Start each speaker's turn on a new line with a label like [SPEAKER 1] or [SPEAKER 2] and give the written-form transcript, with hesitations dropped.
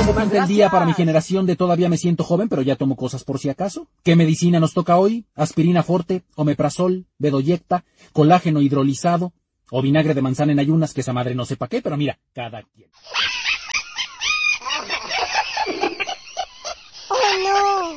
[SPEAKER 1] ¿Cómo pinta el día para mi generación de todavía me siento joven, pero ya tomo cosas por si acaso? ¿Qué medicina nos toca hoy? ¿Aspirina forte, omeprazol, bedoyecta, colágeno hidrolizado o vinagre de manzana en ayunas, que esa madre no sepa qué? Pero mira, cada quien.
[SPEAKER 2] ¡Oh, no!